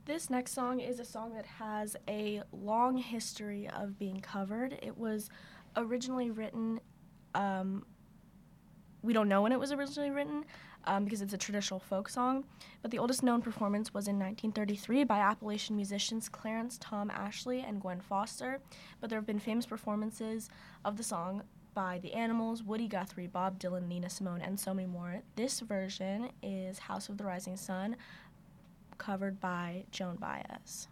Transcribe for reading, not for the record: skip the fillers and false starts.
This next song is a song that has a long history of being covered. It was originally written, we don't know when it was originally written because it's a traditional folk song, but the oldest known performance was in 1933 by Appalachian musicians Clarence Tom Ashley and Gwen Foster, but there have been famous performances of the song by The Animals, Woody Guthrie, Bob Dylan, Nina Simone, and so many more. This version is House of the Rising Sun, covered by Joan Baez.